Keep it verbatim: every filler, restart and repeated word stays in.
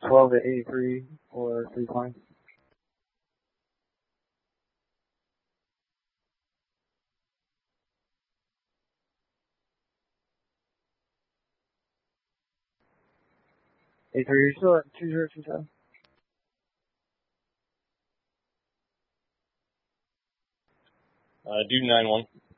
twelve at eighty-three or three twenty. eighty-three, you're still at two zero two seven? Uh, do nine one.